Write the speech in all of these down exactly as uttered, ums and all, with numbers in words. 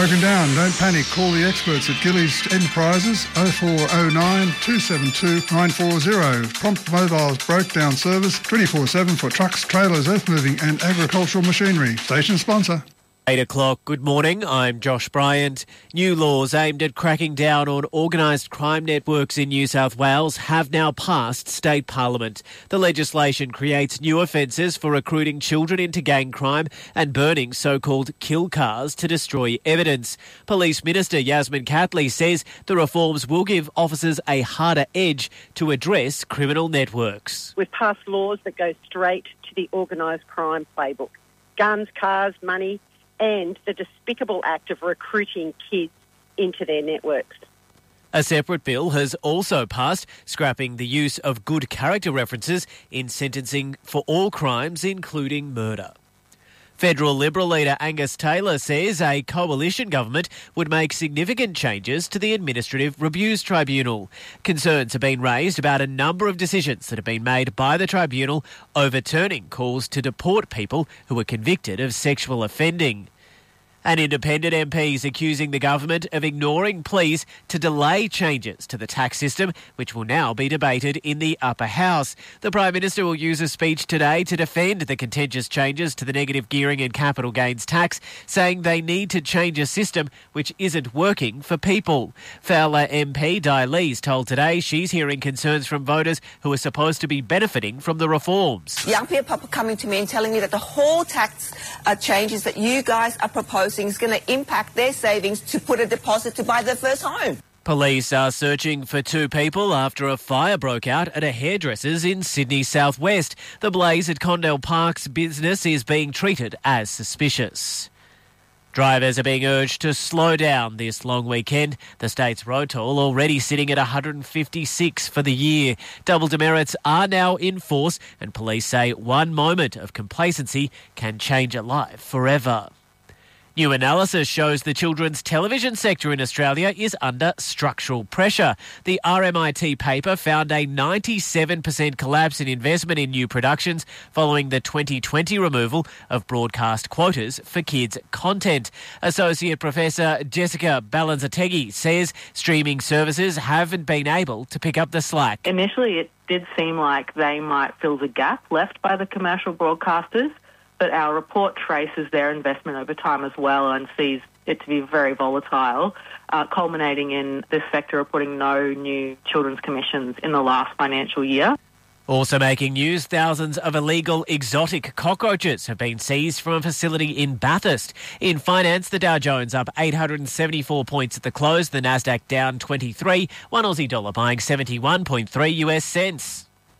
broken down. Don't panic. Call the experts at Gillies Enterprises oh four oh nine, two seven two, nine four zero. Prompt Mobile's broke down service twenty-four seven for trucks, trailers, earth moving and agricultural machinery. Station sponsor. Eight o'clock, good morning, I'm Josh Bryant. New laws aimed at cracking down on organised crime networks in New South Wales have now passed State Parliament. The legislation creates new offences for recruiting children into gang crime and burning so-called kill cars to destroy evidence. Police Minister Yasmin Catley says the reforms will give officers a harder edge to address criminal networks. We've passed laws that go straight to the organised crime playbook. Guns, cars, money, and the despicable act of recruiting kids into their networks. A separate bill has also passed, scrapping the use of good character references in sentencing for all crimes, including murder. Federal Liberal leader Angus Taylor says a coalition government would make significant changes to the Administrative Reviews Tribunal. Concerns have been raised about a number of decisions that have been made by the tribunal overturning calls to deport people who were convicted of sexual offending. And independent M Ps accusing the government of ignoring pleas to delay changes to the tax system, which will now be debated in the upper house. The Prime Minister will use a speech today to defend the contentious changes to the negative gearing and capital gains tax, saying they need to change a system which isn't working for people. Fowler M P Di Lees told Today she's hearing concerns from voters who are supposed to be benefiting from the reforms. Young people are coming to me and telling me that the whole tax uh, changes that you guys are proposing is going to impact their savings to put a deposit to buy their first home. Police are searching for two people after a fire broke out at a hairdresser's in Sydney southwest. The blaze at Condell Park's business is being treated as suspicious. Drivers are being urged to slow down this long weekend. The state's road toll already sitting at one hundred fifty-six for the year. Double demerits are now in force, and police say one moment of complacency can change a life forever. New analysis shows the children's television sector in Australia is under structural pressure. The R M I T paper found a ninety-seven percent collapse in investment in new productions following the twenty twenty removal of broadcast quotas for kids' content. Associate Professor Jessica Balanzategui says streaming services haven't been able to pick up the slack. Initially, it did seem like they might fill the gap left by the commercial broadcasters, but our report traces their investment over time as well and sees it to be very volatile, uh, culminating in this sector reporting no new children's commissions in the last financial year. Also making news, thousands of illegal exotic cockroaches have been seized from a facility in Bathurst. In finance, the Dow Jones up eight hundred seventy-four points at the close, the Nasdaq down twenty-three, one Aussie dollar buying seventy-one point three US cents.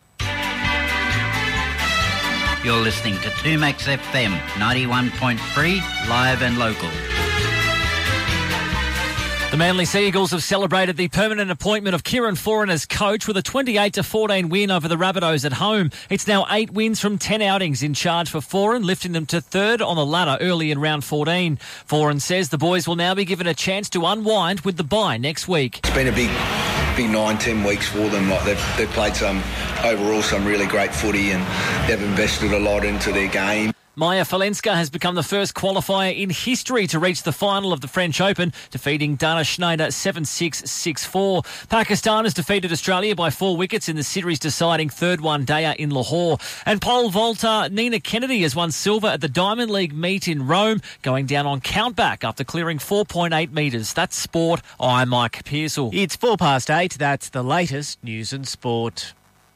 You're listening to two Max F M, ninety-one point three, live and local. The Manly Sea Eagles have celebrated the permanent appointment of Kieran Foran as coach with a twenty-eight to fourteen win over the Rabbitohs at home. It's now eight wins from ten outings in charge for Foran, lifting them to third on the ladder early in round fourteen. Foran says the boys will now be given a chance to unwind with the bye next week. It's been a big, big nine, ten weeks for them. Like they've, they've played some, overall, some really great footy and they've invested a lot into their game. Maya Falenska has become the first qualifier in history to reach the final of the French Open, defeating Dana Schneider seven six, six four. Pakistan has defeated Australia by four wickets in the series-deciding third one-dayer in Lahore. And pole vaulter Nina Kennedy has won silver at the Diamond League meet in Rome, going down on countback after clearing four point eight metres. That's sport. I'm Mike Pearsall. It's four past eight. That's the latest news and sport.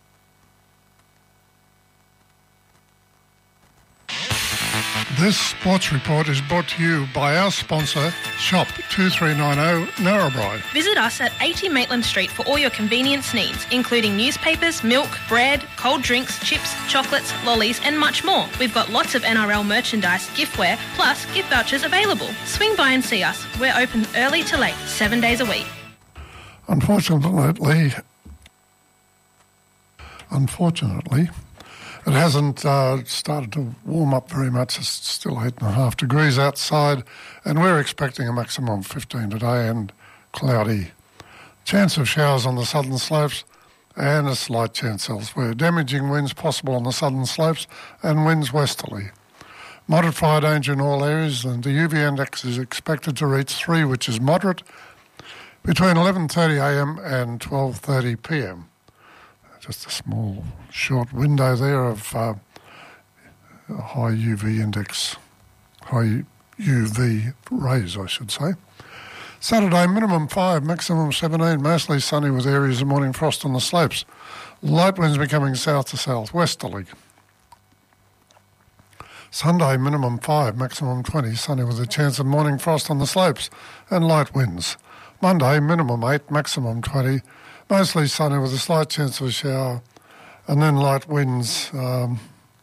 This sports report is brought to you by our sponsor, Shop two three nine zero Narrabri. Visit us at eighty Maitland Street for all your convenience needs, including newspapers, milk, bread, cold drinks, chips, chocolates, lollies and much more. We've got lots of N R L merchandise, giftware, plus gift vouchers available. Swing by and see us. We're open early to late, seven days a week. Unfortunately, unfortunately, it hasn't uh, started to warm up very much. It's still eight and a half degrees outside, and we're expecting a maximum of fifteen today and cloudy. Chance of showers on the southern slopes and a slight chance elsewhere. Damaging winds possible on the southern slopes and winds westerly. Moderate fire danger in all areas, and the U V index is expected to reach three, which is moderate, between eleven thirty a m and twelve thirty p m. Just a small, short window there of uh, high U V index, high U V rays, I should say. Saturday, minimum five, maximum seventeen, mostly sunny with areas of morning frost on the slopes. Light winds becoming south to southwesterly. Sunday, minimum five, maximum twenty, sunny with a chance of morning frost on the slopes and light winds. Monday, minimum eight, maximum twenty, mostly sunny with a slight chance of a shower, and then light winds um,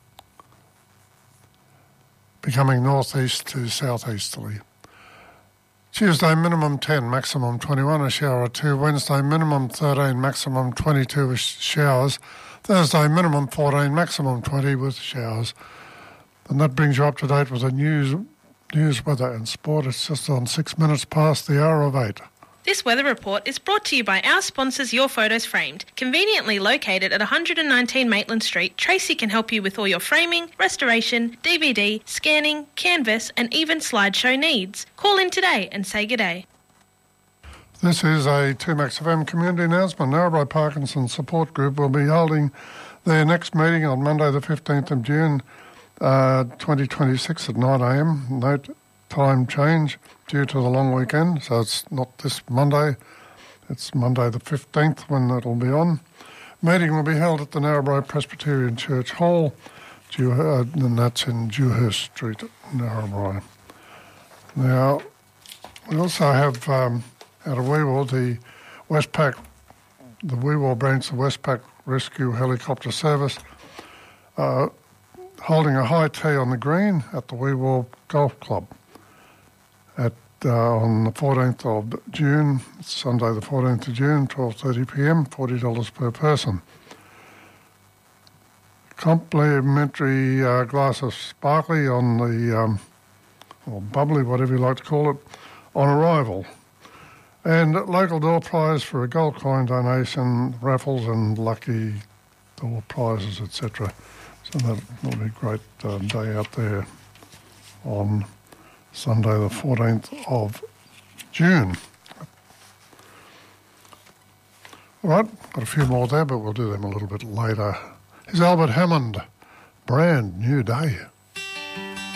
becoming northeast to southeasterly. Tuesday, minimum ten, maximum twenty-one, a shower or two. Wednesday, minimum thirteen, maximum twenty-two with showers. Thursday, minimum fourteen, maximum twenty with showers. And that brings you up to date with the news, news, weather and sport. It's just on six minutes past the hour of eight. This weather report is brought to you by our sponsors Your Photos Framed. Conveniently located at one hundred nineteen Maitland Street, Tracy can help you with all your framing, restoration, D V D, scanning, canvas and even slideshow needs. Call in today and say g'day. This is a two Max F M community announcement. Narrabri Parkinson Support Group will be holding their next meeting on Monday the fifteenth of June uh, twenty twenty-six at nine a m. Note time change due to the long weekend, so it's not this Monday, it's Monday the fifteenth when that'll be on. Meeting will be held at the Narrabri Presbyterian Church Hall, Dew- uh, and that's in Dewhurst Street, Narrabri. Now, we also have um, out of Weewar, the Westpac, the Weewar branch, the Westpac Rescue Helicopter Service, uh, holding a high tea on the green at the Weewar Golf Club. At uh, on the fourteenth of June, Sunday the fourteenth of June, twelve thirty p m, forty dollars per person. Complimentary uh, glass of sparkly on the, um, or bubbly, whatever you like to call it, on arrival. And local door prize for a gold coin donation, raffles and lucky door prizes, et cetera. So that will be a great uh, day out there on Sunday the fourteenth of June. All right, got a few more there, but we'll do them a little bit later. Here's Albert Hammond, Brand New Day.